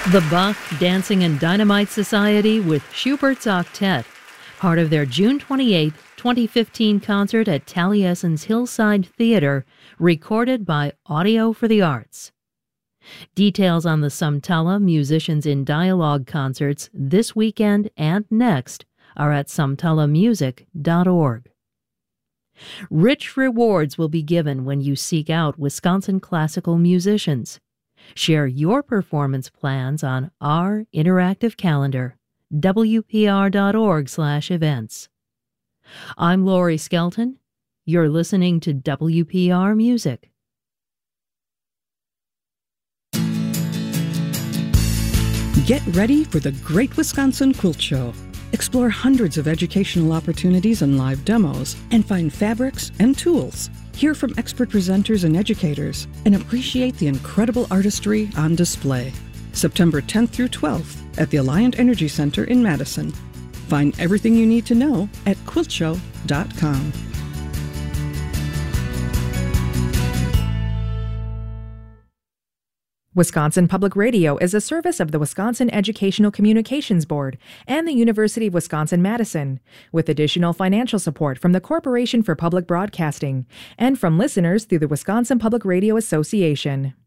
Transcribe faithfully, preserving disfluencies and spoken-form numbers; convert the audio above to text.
The Bach Dancing and Dynamite Society with Schubert's Octet, part of their June twenty-eighth, twenty fifteen concert at Taliesin's Hillside Theater, recorded by Audio for the Arts. Details on the Sumtella Musicians in Dialogue concerts this weekend and next are at sumtella music dot org. Rich rewards will be given when you seek out Wisconsin classical musicians. Share your performance plans on our interactive calendar, w p r dot org slash events. I'm Lori Skelton. You're listening to W P R Music. Get ready for the Great Wisconsin Quilt Show. Explore hundreds of educational opportunities and live demos, and find fabrics and tools. Hear from expert presenters and educators, and appreciate the incredible artistry on display. September tenth through twelfth at the Alliant Energy Center in Madison. Find everything you need to know at quilt show dot com. Wisconsin Public Radio is a service of the Wisconsin Educational Communications Board and the University of Wisconsin-Madison, with additional financial support from the Corporation for Public Broadcasting and from listeners through the Wisconsin Public Radio Association.